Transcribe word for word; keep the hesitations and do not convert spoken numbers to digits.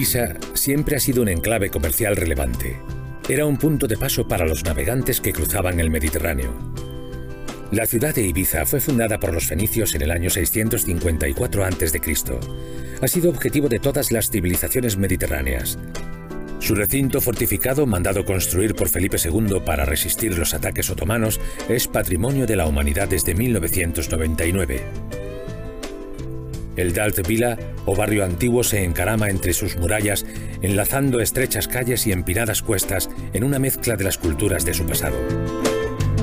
Ibiza siempre ha sido un enclave comercial relevante. Era un punto de paso para los navegantes que cruzaban el Mediterráneo. La ciudad de Ibiza fue fundada por los fenicios en el año seiscientos cincuenta y cuatro antes de Cristo Ha sido objetivo de todas las civilizaciones mediterráneas. Su recinto fortificado, mandado construir por Felipe segundo para resistir los ataques otomanos, es patrimonio de la humanidad desde mil novecientos noventa y nueve. El Dalt Vila, o barrio antiguo, se encarama entre sus murallas, enlazando estrechas calles y empinadas cuestas en una mezcla de las culturas de su pasado.